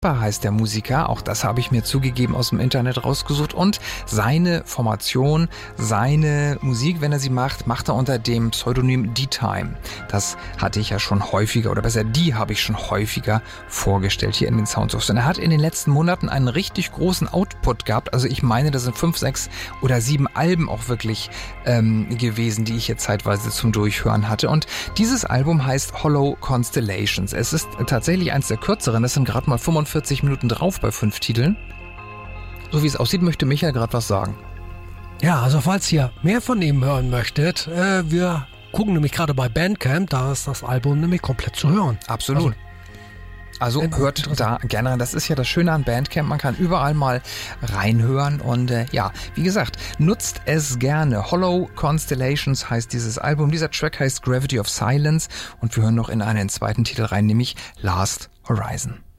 heißt der Musiker, auch das habe ich mir zugegeben aus dem Internet rausgesucht, und seine Formation, seine Musik, wenn er sie macht, macht er unter dem Pseudonym D-Time. Das hatte ich ja schon häufiger, oder besser, die habe ich schon häufiger vorgestellt hier in den Soundsource. Und er hat in den letzten Monaten einen richtig großen Output gehabt, also ich meine, das sind 5, 6 oder 7 Alben auch wirklich gewesen, die ich jetzt zeitweise zum Durchhören hatte, und dieses Album heißt Hollow Constellations. Es ist tatsächlich eins der kürzeren, das sind gerade mal 45 Minuten drauf bei 5 Titeln. So wie es aussieht, möchte Michael gerade was sagen. Ja, also falls ihr mehr von ihm hören möchtet, wir gucken nämlich gerade bei Bandcamp, da ist das Album nämlich komplett zu hören. Absolut. Also hört da gerne rein. Das ist ja das Schöne an Bandcamp. Man kann überall mal reinhören. Und ja, wie gesagt, nutzt es gerne. Hollow Constellations heißt dieses Album. Dieser Track heißt Gravity of Silence. Und wir hören noch in einen zweiten Titel rein, nämlich Last Horizon.